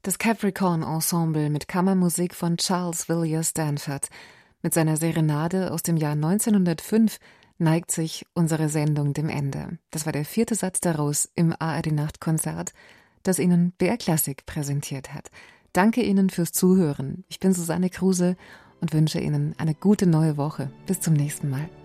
Das Capricorn Ensemble mit Kammermusik von Charles Villiers Stanford. Mit seiner Serenade aus dem Jahr 1905 neigt sich unsere Sendung dem Ende. Das war der 4. Satz daraus im ARD-Nachtkonzert, das Ihnen BR Classic präsentiert hat. Danke Ihnen fürs Zuhören. Ich bin Susanne Kruse und wünsche Ihnen eine gute neue Woche. Bis zum nächsten Mal.